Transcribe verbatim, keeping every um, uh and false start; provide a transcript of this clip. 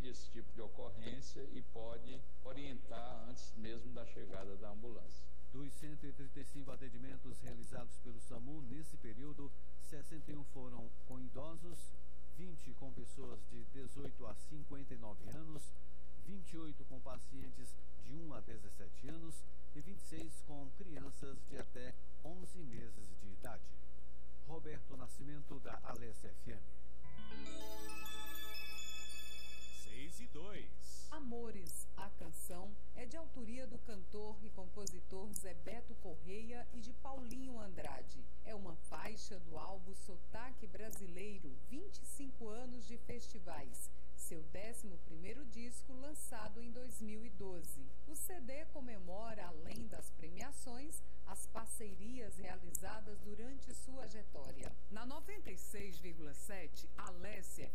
entende esse tipo de ocorrência e pode orientar antes mesmo da chegada da ambulância. Dos cento e trinta e cinco atendimentos realizados pelo SAMU nesse período, sessenta e um foram com idosos, vinte com pessoas de dezoito a cinquenta e nove anos, vinte e oito com pacientes de um a dezessete anos e vinte e seis com crianças de até onze meses de idade. Roberto Nascimento, da Alessa F M. seis e dois. Amores, a canção é de autoria do cantor e compositor Zé Beto Correia e de Paulinho Andrade. É uma faixa do álbum Sotaque Brasileiro, vinte e cinco anos de festivais, seu décimo primeiro disco lançado em dois mil e doze. O C D comemora, além das premiações, as parcerias realizadas durante sua trajetória. Na noventa e seis vírgula sete, Alessa